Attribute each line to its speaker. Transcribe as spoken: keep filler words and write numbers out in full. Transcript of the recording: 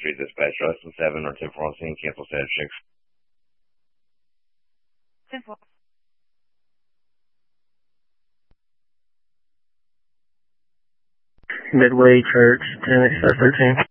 Speaker 1: Street Dispatch, Austin seven or ten four on scene, cancel status six.
Speaker 2: ten four.
Speaker 3: Midway Church, ten thirteen.